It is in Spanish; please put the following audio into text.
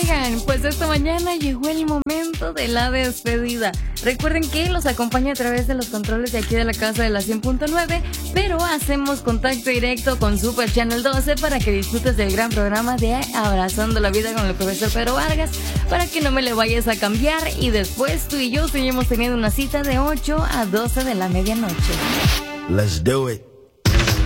Oigan, pues esta mañana llegó el momento de la despedida. Recuerden que los acompaña a través de los controles de aquí de la casa de la 100.9, pero hacemos contacto directo con Super Channel 12 para que disfrutes del gran programa de Abrazando la Vida con el profesor Pedro Vargas, para que no me le vayas a cambiar y después tú y yo seguimos teniendo una cita de 8 a 12 de la medianoche. Let's do it.